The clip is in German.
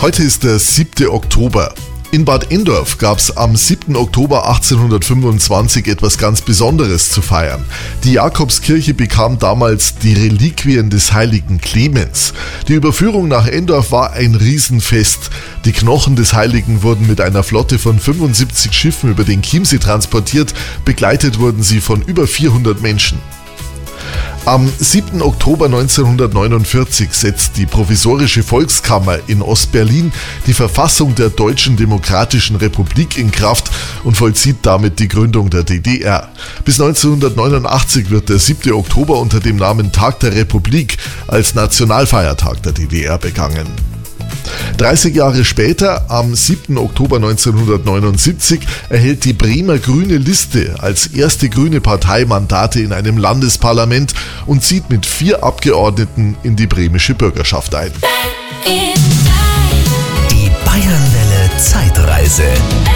Heute ist der 7. Oktober. In Bad Endorf gab es am 7. Oktober 1825 etwas ganz Besonderes zu feiern. Die Jakobskirche bekam damals die Reliquien des heiligen Clemens. Die Überführung nach Endorf war ein Riesenfest. Die Knochen des Heiligen wurden mit einer Flotte von 75 Schiffen über den Chiemsee transportiert. Begleitet wurden sie von über 400 Menschen. Am 7. Oktober 1949 setzt die Provisorische Volkskammer in Ostberlin die Verfassung der Deutschen Demokratischen Republik in Kraft und vollzieht damit die Gründung der DDR. Bis 1989 wird der 7. Oktober unter dem Namen Tag der Republik als Nationalfeiertag der DDR begangen. 30 Jahre später, am 7. Oktober 1979, erhält die Bremer Grüne Liste als erste grüne Partei Mandate in einem Landesparlament und zieht mit 4 Abgeordneten in die bremische Bürgerschaft ein.